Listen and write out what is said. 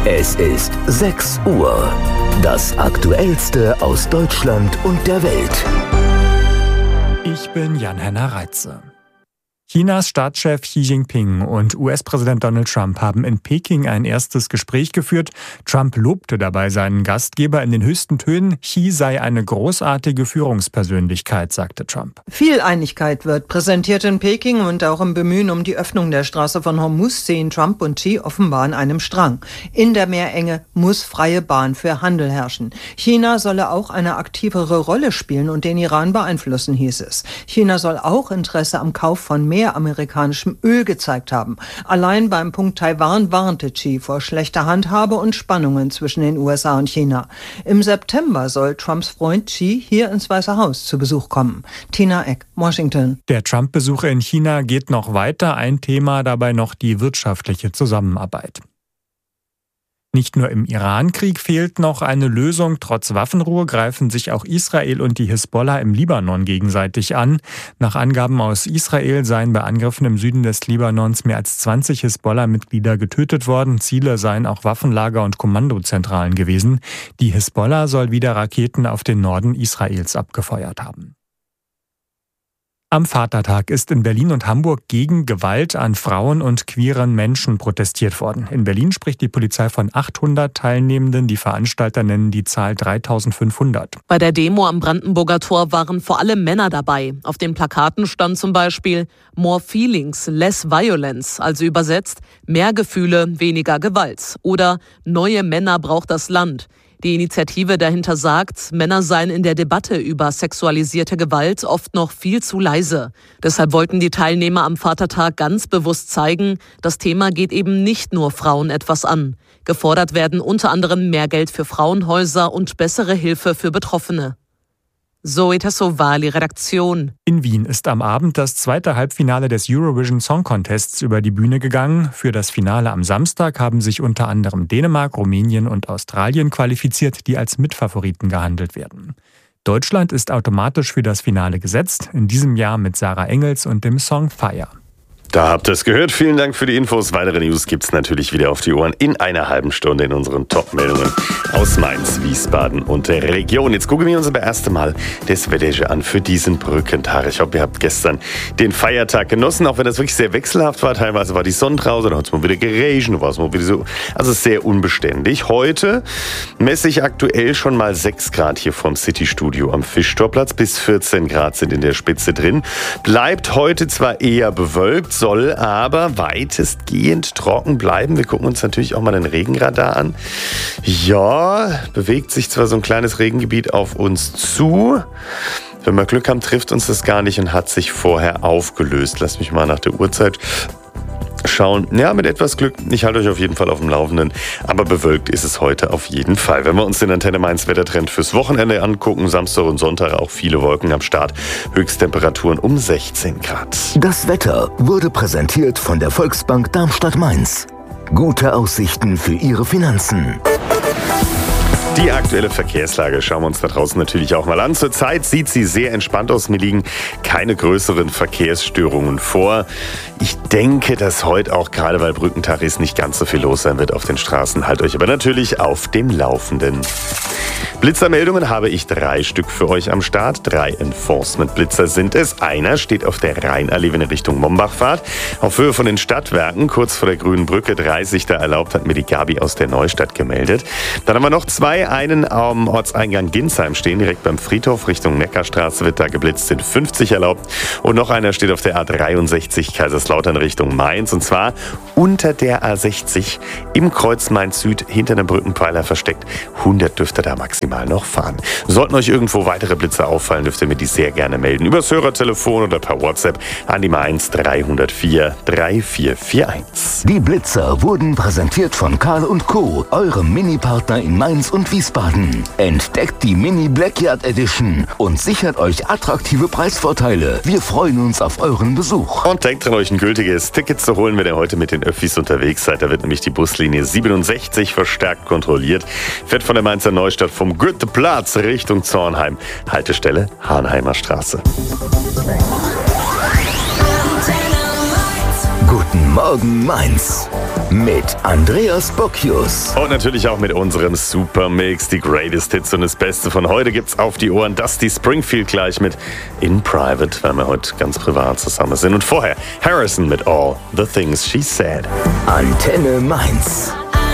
Es ist 6 Uhr. Das Aktuellste aus Deutschland und der Welt. Ich bin Jan-Henner Reitze. Chinas Staatschef Xi Jinping und US-Präsident Donald Trump haben in Peking ein erstes Gespräch geführt. Trump lobte dabei seinen Gastgeber in den höchsten Tönen. Xi sei eine großartige Führungspersönlichkeit, sagte Trump. Viel Einigkeit wird präsentiert in Peking und auch im Bemühen um die Öffnung der Straße von Hormuz ziehen Trump und Xi offenbar an einem Strang. In der Meerenge muss freie Bahn für Handel herrschen. China solle auch eine aktivere Rolle spielen und den Iran beeinflussen, hieß es. China soll auch Interesse am Kauf von mehr amerikanischem Öl gezeigt haben. Allein beim Punkt Taiwan warnte Xi vor schlechter Handhabe und Spannungen zwischen den USA und China. Im September soll Trumps Freund Xi hier ins Weiße Haus zu Besuch kommen. Tina Eck, Washington. Der Trump-Besuch in China geht noch weiter. Ein Thema dabei noch die wirtschaftliche Zusammenarbeit. Nicht nur im Iran-Krieg fehlt noch eine Lösung. Trotz Waffenruhe greifen sich auch Israel und die Hisbollah im Libanon gegenseitig an. Nach Angaben aus Israel seien bei Angriffen im Süden des Libanons mehr als 20 Hisbollah-Mitglieder getötet worden. Ziele seien auch Waffenlager und Kommandozentralen gewesen. Die Hisbollah soll wieder Raketen auf den Norden Israels abgefeuert haben. Am Vatertag ist in Berlin und Hamburg gegen Gewalt an Frauen und queeren Menschen protestiert worden. In Berlin spricht die Polizei von 800 Teilnehmenden, die Veranstalter nennen die Zahl 3500. Bei der Demo am Brandenburger Tor waren vor allem Männer dabei. Auf den Plakaten stand zum Beispiel More Feelings, Less Violence, also übersetzt mehr Gefühle, weniger Gewalt. Oder Neue Männer braucht das Land. Die Initiative dahinter sagt, Männer seien in der Debatte über sexualisierte Gewalt oft noch viel zu leise. Deshalb wollten die Teilnehmer am Vatertag ganz bewusst zeigen, das Thema geht eben nicht nur Frauen etwas an. Gefordert werden unter anderem mehr Geld für Frauenhäuser und bessere Hilfe für Betroffene. Zoe Tassovali, Redaktion. In Wien ist am Abend das zweite Halbfinale des Eurovision Song Contests über die Bühne gegangen. Für das Finale am Samstag haben sich unter anderem Dänemark, Rumänien und Australien qualifiziert, die als Mitfavoriten gehandelt werden. Deutschland ist automatisch für das Finale gesetzt, in diesem Jahr mit Sarah Engels und dem Song Fire. Da habt ihr es gehört. Vielen Dank für die Infos. Weitere News gibt's natürlich wieder auf die Ohren in einer halben Stunde in unseren Top-Meldungen aus Mainz, Wiesbaden und der Region. Jetzt gucken wir uns aber erst einmal das Wetter an für diesen Brückentag. Ich hoffe, ihr habt gestern den Feiertag genossen, auch wenn das wirklich sehr wechselhaft war. Teilweise war die Sonne draußen, dann hat es mal wieder geregnet, war es mal wieder so. Also sehr unbeständig. Heute messe ich aktuell schon mal 6 Grad hier vom City-Studio am Fischtorplatz. Bis 14 Grad sind in der Spitze drin. Bleibt heute zwar eher bewölkt, soll aber weitestgehend trocken bleiben. Wir gucken uns natürlich auch mal den Regenradar an. Ja, bewegt sich zwar so ein kleines Regengebiet auf uns zu. Wenn wir Glück haben, trifft uns das gar nicht und hat sich vorher aufgelöst. Lass mich mal nach der Uhrzeit schauen. Ja, mit etwas Glück. Ich halte euch auf jeden Fall auf dem Laufenden. Aber bewölkt ist es heute auf jeden Fall. Wenn wir uns den Antenne Mainz Wettertrend fürs Wochenende angucken, Samstag und Sonntag auch viele Wolken am Start. Höchsttemperaturen um 16 Grad. Das Wetter wurde präsentiert von der Volksbank Darmstadt-Mainz. Gute Aussichten für Ihre Finanzen. Die aktuelle Verkehrslage schauen wir uns da draußen natürlich auch mal an. Zurzeit sieht sie sehr entspannt aus. Mir liegen keine größeren Verkehrsstörungen vor. Ich denke, dass heute auch, gerade weil Brückentag ist, nicht ganz so viel los sein wird auf den Straßen. Halt euch aber natürlich auf dem Laufenden. Blitzermeldungen habe ich 3 Stück für euch am Start. 3 Enforcement-Blitzer sind es. Einer steht auf der Rheinallee, wenn ihr Richtung Mombach fahrt. Auf Höhe von den Stadtwerken, kurz vor der Grünen Brücke 30, da erlaubt, hat mir die Gabi aus der Neustadt gemeldet. Dann haben wir noch 2. Einen am Ortseingang Ginsheim stehen, direkt beim Friedhof Richtung Neckarstraße wird da geblitzt, sind 50 erlaubt. Und noch einer steht auf der A63 Kaiserslautern Richtung Mainz, und zwar unter der A60 im Kreuz Mainz Süd hinter einem Brückenpfeiler versteckt. 100 dürft ihr da maximal noch fahren. Sollten euch irgendwo weitere Blitze auffallen, dürft ihr mir die sehr gerne melden. Übers Hörertelefon oder per WhatsApp an die Mainz 304 3441. Die Blitzer wurden präsentiert von Karl & Co., eurem Mini-Partner in Mainz und Wiesbaden. Entdeckt die Mini Blackyard Edition und sichert euch attraktive Preisvorteile. Wir freuen uns auf euren Besuch. Und denkt dran, euch ein gültiges Ticket zu holen, wenn ihr heute mit den Öffis unterwegs seid. Da wird nämlich die Buslinie 67 verstärkt kontrolliert. Fährt von der Mainzer Neustadt vom Goetheplatz Richtung Zornheim. Haltestelle Hahnheimer Straße. Guten Guten Morgen Mainz mit Andreas Bocchius. Und natürlich auch mit unserem Supermix. Die Greatest Hits und das Beste von heute gibt's auf die Ohren. Dusty Springfield gleich mit In Private, weil wir heute ganz privat zusammen sind. Und vorher Harrison mit All the Things She Said. Antenne Mainz.